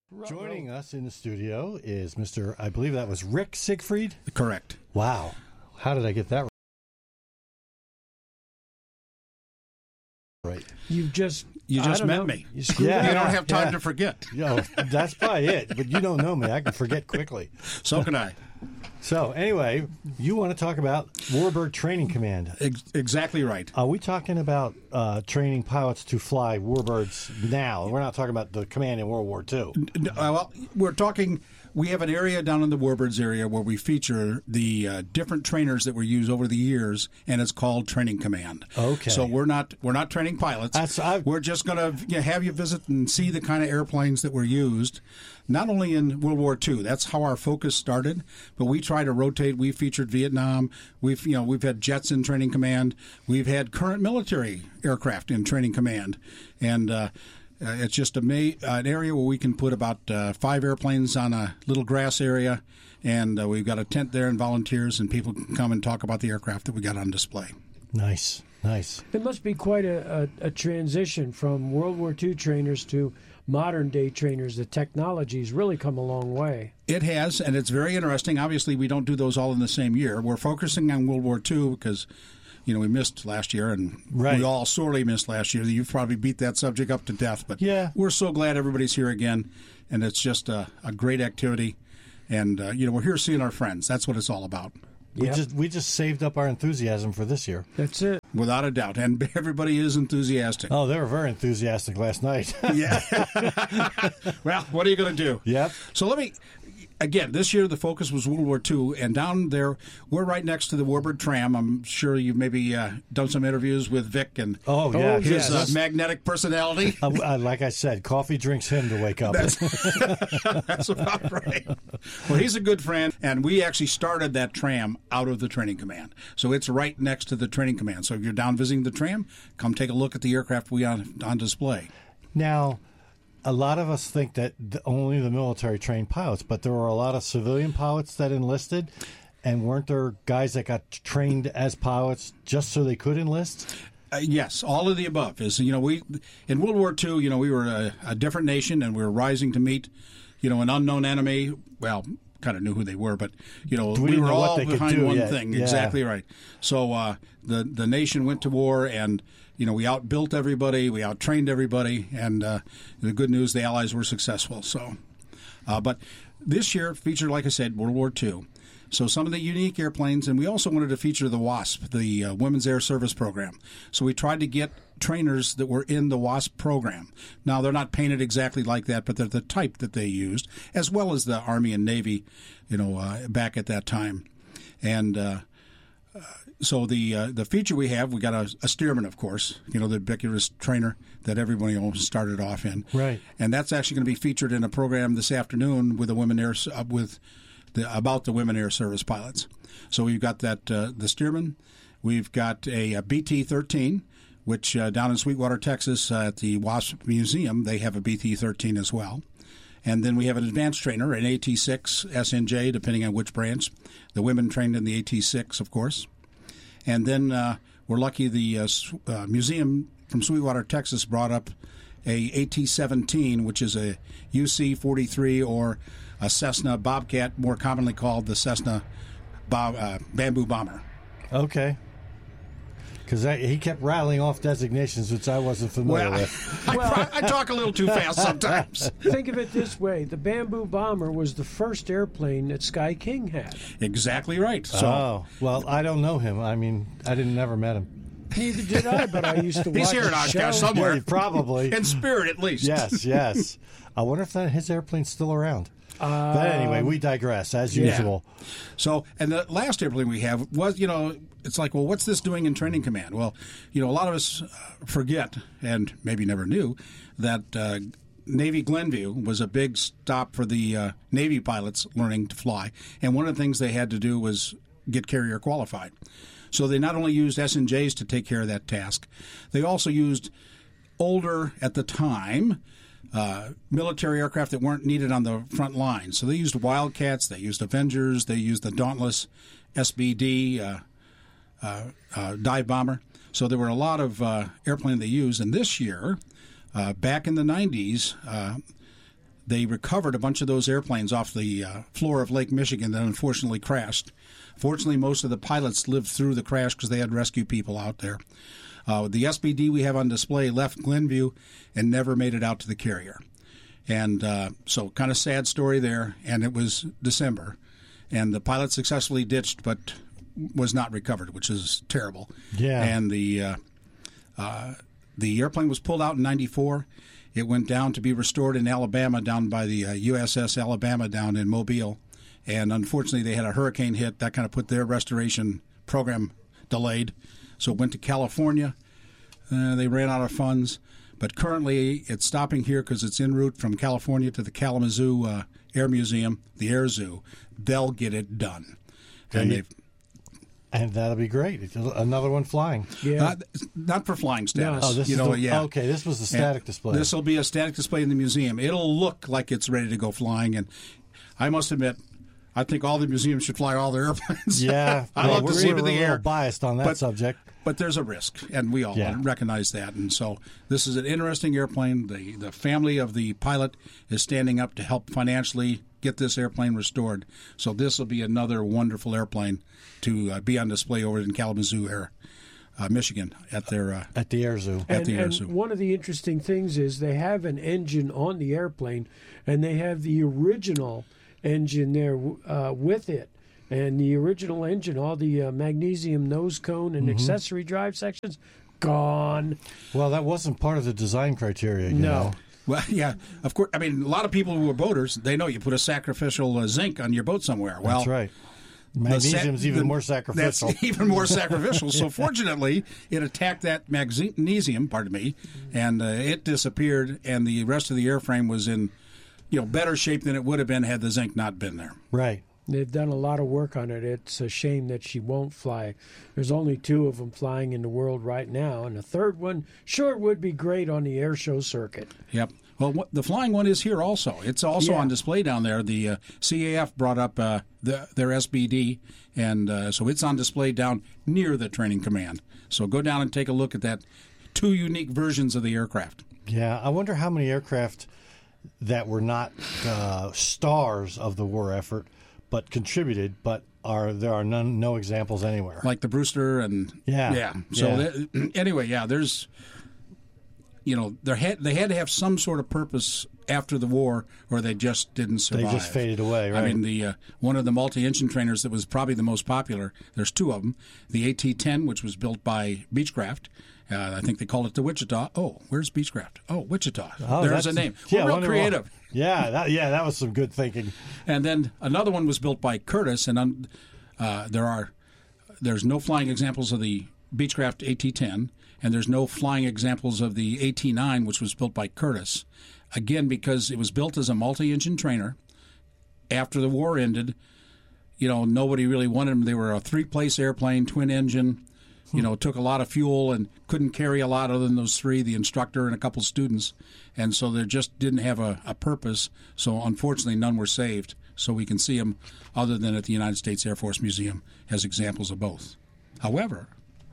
Joining us in the studio is Mr. I believe that was Rick Siegfried? Correct. Wow. How did I get that right? You just met me. You You don't have time to forget. That's probably it. But you don't know me. I can forget quickly. So can I. So anyway, you want to talk about Warbird Training Command. Exactly right. Are we talking about training pilots to fly Warbirds now? We're not talking about the command in World War II. Well, we're talking. We have an area down in the Warbirds area where we feature the different trainers that were used over the years, and it's called Training Command. Okay. So we're not training pilots. We're just going to have you visit and see the kind of airplanes that were used, not only in World War II. That's how our focus started. But we try to rotate. We featured Vietnam. We've had jets in Training Command. We've had current military aircraft in Training Command, and. It's just an area where we can put about 5 airplanes on a little grass area, and we've got a tent there and volunteers, and people can come and talk about the aircraft that we got on display. Nice. It must be quite a transition from World War II trainers to modern-day trainers. The technology's really come a long way. It has, and it's very interesting. Obviously, we don't do those all in the same year. We're focusing on World War II because... we missed last year, and we all sorely missed last year. You've probably beat that subject up to death, but we're so glad everybody's here again, and it's just a great activity. And, we're here seeing our friends. That's what it's all about. We just saved up our enthusiasm for this year. That's it. Without a doubt. And everybody is enthusiastic. Oh, they were very enthusiastic last night. Yeah. Well, what are you going to do? Yep. So again, this year the focus was World War II, and down there, we're right next to the Warbird Tram. I'm sure you've maybe done some interviews with Vic and his magnetic personality. Like I said, coffee drinks him to wake up. That's about right. Well, he's a good friend, and we actually started that tram out of the Training Command. So it's right next to the Training Command. So if you're down visiting the tram, come take a look at the aircraft we on display. Now, a lot of us think that only the military trained pilots, but there were a lot of civilian pilots that enlisted, and weren't there guys that got trained as pilots just so they could enlist? Yes, all of the above. We in World War II, we were a different nation, and we were rising to meet, an unknown enemy. Well, kind of knew who they were, but we were all behind one thing. Yeah. Exactly right. So the nation went to war, and we outbuilt everybody, we outtrained everybody, and the good news, the Allies were successful. So, but this year featured, like I said, World War II. So some of the unique airplanes, and we also wanted to feature the WASP, the Women's Air Service Program. So we tried to get trainers that were in the WASP program. Now, they're not painted exactly like that, but they're the type that they used, as well as the Army and Navy, back at that time. And so the feature we got a steerman, of course, the ubiquitous trainer that everybody almost started off in. Right. And that's actually going to be featured in a program this afternoon with about the Women Air Service pilots. So we've got that the steerman. We've got a BT-13, which down in Sweetwater, Texas, at the WASP Museum, they have a BT-13 as well. And then we have an advanced trainer, an AT-6 SNJ, depending on which branch. The women trained in the AT-6, of course. And then we're lucky the museum from Sweetwater, Texas, brought up a AT-17, which is a UC-43 or a Cessna Bobcat, more commonly called the Cessna Bamboo Bomber. Okay. Because he kept rattling off designations which I wasn't familiar with. I talk a little too fast sometimes. Think of it this way. The Bamboo Bomber was the first airplane that Sky King had. Exactly right. So, well, I don't know him. I mean, I never met him. Neither did I, but I used to watch He's here in Oshkosh somewhere. Yeah, probably. In spirit, at least. Yes. I wonder if his airplane's still around. But anyway, we digress, as usual. So, and the last airplane we have was, it's like, well, what's this doing in Training Command? Well, a lot of us forget, and maybe never knew, that Navy Glenview was a big stop for the Navy pilots learning to fly. And one of the things they had to do was get carrier qualified. So they not only used SNJs to take care of that task, they also used older, at the time, military aircraft that weren't needed on the front line. So they used Wildcats, they used Avengers, they used the Dauntless SBD dive bomber. So there were a lot of airplanes they used. And this year, back in the 90s, they recovered a bunch of those airplanes off the floor of Lake Michigan that unfortunately crashed. Fortunately, most of the pilots lived through the crash because they had rescue people out there. The SBD we have on display left Glenview and never made it out to the carrier. And so kind of sad story there, and it was December. And the pilot successfully ditched but was not recovered, which is terrible. Yeah. And the airplane was pulled out in 94. It went down to be restored in Alabama, down by the USS Alabama down in Mobile. And unfortunately, they had a hurricane hit. That kind of put their restoration program delayed. So it went to California. They ran out of funds. But currently, it's stopping here because it's en route from California to the Kalamazoo Air Museum, the Air Zoo. They'll get it done. And that'll be great. Another one flying. Yeah. Not for flying status. No. Oh, this is okay, this was the static display. This will be a static display in the museum. It'll look like it's ready to go flying. And I must admit, I think all the museums should fly all their airplanes. Yeah. I love to see them in the air. We're a little biased on that subject. But there's a risk, and we all recognize that. And so this is an interesting airplane. The family of the pilot is standing up to help financially get this airplane restored. So this will be another wonderful airplane to be on display over in Kalamazoo, Michigan, at the Air Zoo. And one of the interesting things is they have an engine on the airplane, and they have the original engine there with it. And the original engine, all the magnesium nose cone and accessory drive sections, gone. Well, that wasn't part of the design criteria. You No. know? Well, yeah, of course. I mean, a lot of people who are boaters, they know you put a sacrificial zinc on your boat somewhere. Well, that's right. Magnesium's even more sacrificial. That's even more sacrificial. So fortunately, it attacked that magnesium, and it disappeared, and the rest of the airframe was in better shape than it would have been had the zinc not been there. Right. They've done a lot of work on it. It's a shame that she won't fly. There's only 2 of them flying in the world right now, and a third one sure would be great on the air show circuit. Yep. Well, the flying one is here also. It's also on display down there. The CAF brought up their SBD, and so it's on display down near the training command. So go down and take a look at that. 2 unique versions of the aircraft. Yeah, I wonder how many aircraft that were not stars of the war effort but contributed, but there are no examples anywhere. Like the Brewster and So anyway, there's they had to have some sort of purpose after the war, or they just didn't survive. They just faded away. Right. I mean, the one of the multi-engine trainers that was probably the most popular. There's 2 of them. The AT-10, which was built by Beechcraft. I think they called it the Wichita. Oh, where's Beechcraft? Oh, Wichita. There's a name. We're real creative. That was some good thinking. And then another one was built by Curtiss, and there's no flying examples of the Beechcraft AT-10, and there's no flying examples of the AT-9, which was built by Curtiss. Again, because it was built as a multi-engine trainer. After the war ended, nobody really wanted them. They were a 3-place airplane, twin engine. Took a lot of fuel and couldn't carry a lot other than those 3, the instructor and a couple students. And so they just didn't have a purpose. So unfortunately, none were saved. So we can see them other than at the United States Air Force Museum as examples of both. However.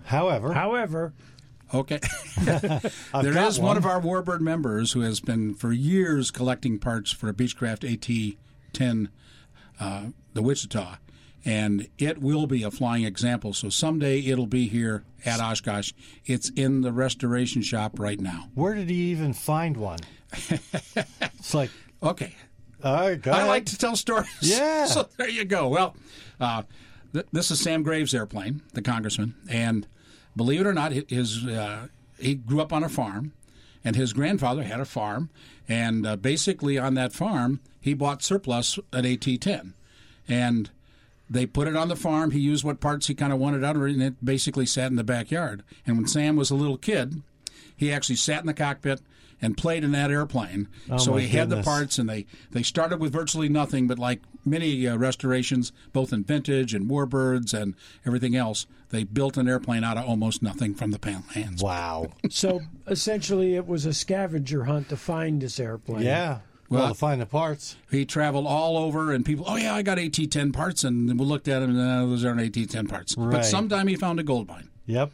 Okay. There is one of our Warbird members who has been for years collecting parts for a Beechcraft AT-10, the Wichita. And it will be a flying example. So someday it'll be here at Oshkosh. It's in the restoration shop right now. Where did he even find one? It's like... Okay. All right, go ahead. I like to tell stories. Yeah. So there you go. Well, this is Sam Graves' airplane, the congressman. And believe it or not, he grew up on a farm. And his grandfather had a farm. And basically on that farm, he bought surplus an AT-10. And... they put it on the farm. He used what parts he kind of wanted out of it, and it basically sat in the backyard. And when Sam was a little kid, he actually sat in the cockpit and played in that airplane. So he had the parts, and they started with virtually nothing, but like many restorations, both in vintage and warbirds and everything else, they built an airplane out of almost nothing from the hands. Wow. So essentially it was a scavenger hunt to find this airplane. Yeah. Well, to find the parts. He traveled all over, and people, I got AT-10 parts, and we looked at him, and those aren't AT-10 parts. Right. But sometime he found a gold mine. Yep.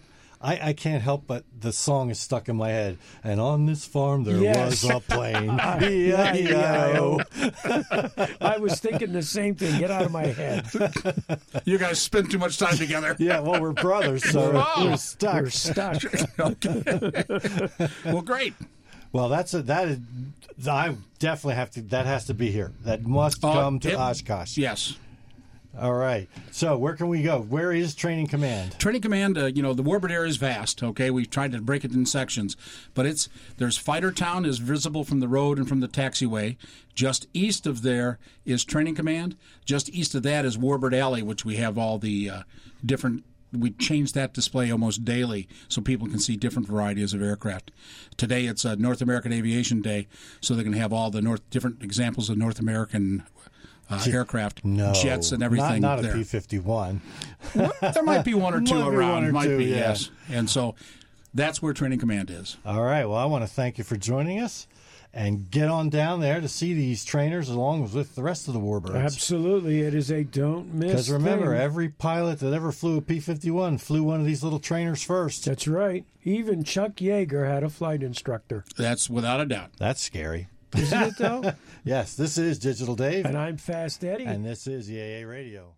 I can't help but the song is stuck in my head. And on this farm there was a plane. E-I-E-I-O. I was thinking the same thing. Get out of my head. You guys spend too much time together. Yeah, well, we're brothers, so we're stuck. We're stuck. Well, great. Well, I definitely have to. That has to be here. That must come to Oshkosh. Yes. All right. So where can we go? Where is Training Command? Training Command, the Warbird area is vast, okay? We've tried to break it in sections. But there's Fighter Town is visible from the road and from the taxiway. Just east of there is Training Command. Just east of that is Warbird Alley, which we have all the different... We change that display almost daily so people can see different varieties of aircraft. Today it's North American Aviation Day, so they can have all the different examples of North American aircraft, jets, and everything. Not there. A P-51. There might be one or two around. Yeah. Yes. And so that's where Training Command is. All right. Well, I want to thank you for joining us. And get on down there to see these trainers along with the rest of the Warbirds. Absolutely. It is a don't miss Because remember, thing. every pilot that ever flew a P-51 flew one of these little trainers first. That's right. Even Chuck Yeager had a flight instructor. That's without a doubt. That's scary. Isn't it, though? Yes, this is Digital Dave. And I'm Fast Eddie. And this is EAA Radio.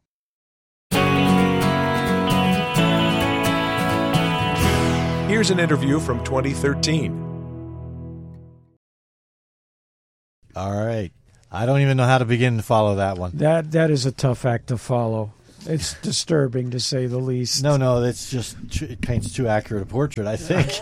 Here's an interview from 2013. All right. I don't even know how to begin to follow that one. That is a tough act to follow. It's disturbing, to say the least. No, it's just it paints too accurate a portrait, I think.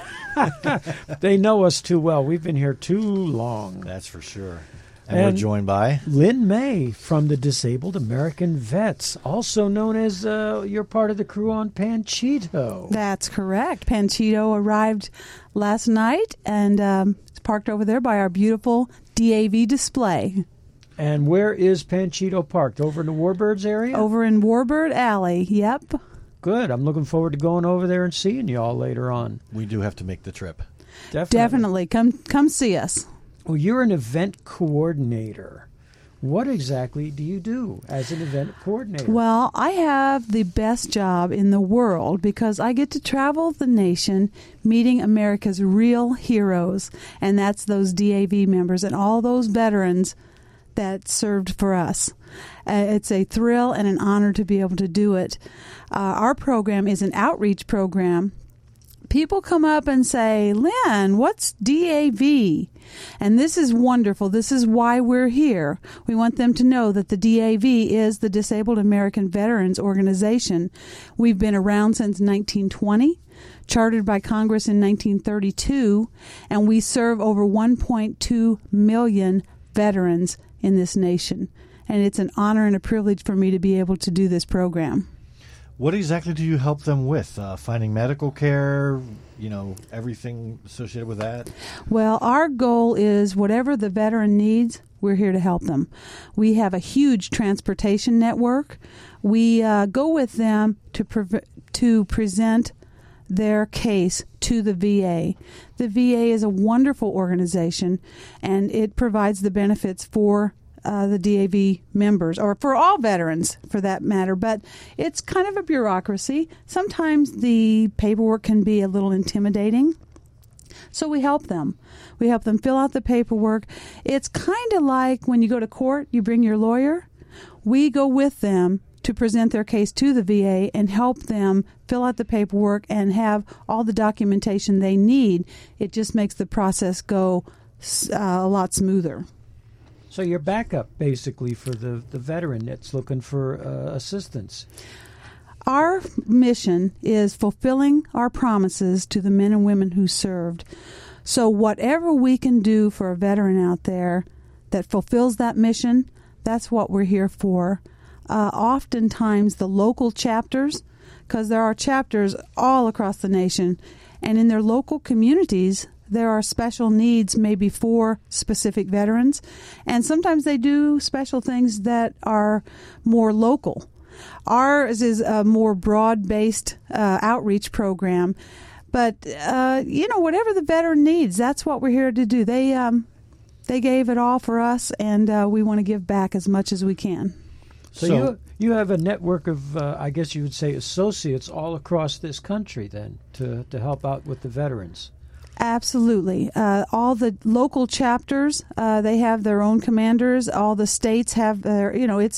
They know us too well. We've been here too long. That's for sure. And we're joined by Lynn May from the Disabled American Vets, also known as you're part of the crew on Panchito. That's correct. Panchito arrived last night and it's parked over there by our beautiful DAV display. And where is Panchito parked? Over in the Warbirds area? Over in Warbird Alley, yep. Good. I'm looking forward to going over there and seeing you all later on. We do have to make the trip. Definitely. Come see us. Well, you're an event coordinator. What exactly do you do as an event coordinator? Well, I have the best job in the world because I get to travel the nation meeting America's real heroes, and that's those DAV members and all those veterans that served for us. It's a thrill and an honor to be able to do it. Our program is an outreach program. People come up and say, Lynn, what's DAV? And this is wonderful. This is why we're here. We want them to know that the DAV is the Disabled American Veterans Organization. We've been around since 1920, chartered by Congress in 1932, and we serve over 1.2 million veterans in this nation. And it's an honor and a privilege for me to be able to do this program. What exactly do you help them with? Finding medical care, everything associated with that? Well, our goal is whatever the veteran needs, we're here to help them. We have a huge transportation network. We go with them to present their case to the VA. The VA is a wonderful organization, and it provides the benefits for the DAV members, or for all veterans for that matter, but it's kind of a bureaucracy. Sometimes the paperwork can be a little intimidating, so we help them. We help them fill out the paperwork. It's kind of like when you go to court, you bring your lawyer. We go with them to present their case to the VA and help them fill out the paperwork and have all the documentation they need. It just makes the process go a lot smoother. So you're backup, basically, for the veteran that's looking for assistance. Our mission is fulfilling our promises to the men and women who served. So whatever we can do for a veteran out there that fulfills that mission, that's what we're here for. Oftentimes the local chapters, because there are chapters all across the nation, and in their local communities, there are special needs maybe for specific veterans, and sometimes they do special things that are more local. Ours is a more broad-based outreach program, but whatever the veteran needs, that's what we're here to do. They gave it all for us, and we want to give back as much as we can. So You have a network of, I guess you would say, associates all across this country then to help out with the veterans. Absolutely. All the local chapters, they have their own commanders. All the states have their, it's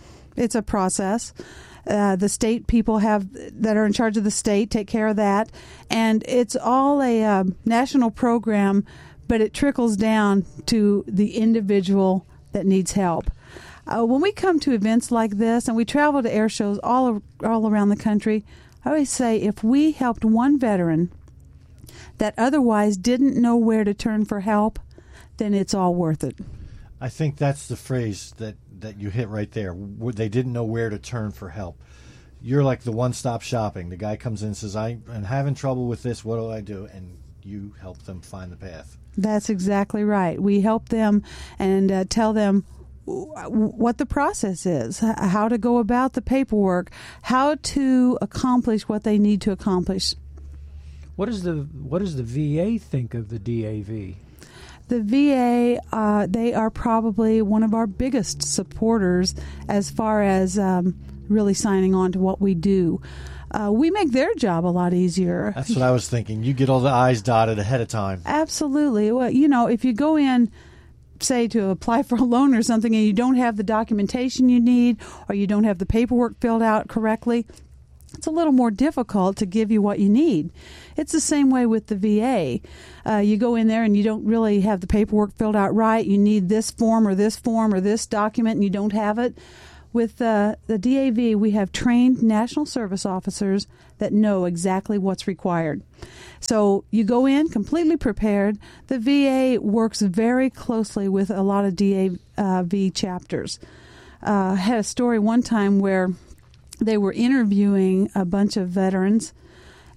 a process. The state people that are in charge of the state take care of that. And it's all a national program, but it trickles down to the individual that needs help. When we come to events like this, and we travel to air shows all around the country, I always say if we helped one veteran that otherwise didn't know where to turn for help, then it's all worth it. I think that's the phrase that you hit right there. They didn't know where to turn for help. You're like the one-stop shopping. The guy comes in and says, I'm having trouble with this. What do I do? And you help them find the path. That's exactly right. We help them and tell them what the process is, how to go about the paperwork, how to accomplish what they need to accomplish. What does the VA think of the DAV? The VA, they are probably one of our biggest supporters as far as really signing on to what we do. We make their job a lot easier. That's what I was thinking. You get all the I's dotted ahead of time. Absolutely. Well, if you go in, say, to apply for a loan or something, and you don't have the documentation you need, or you don't have the paperwork filled out correctly, it's a little more difficult to give you what you need. It's the same way with the VA. You go in there and you don't really have the paperwork filled out right. You need this form or this document, and you don't have it. With the DAV, we have trained National Service Officers that know exactly what's required. So you go in completely prepared. The VA works very closely with a lot of DAV chapters. I had a story one time where they were interviewing a bunch of veterans,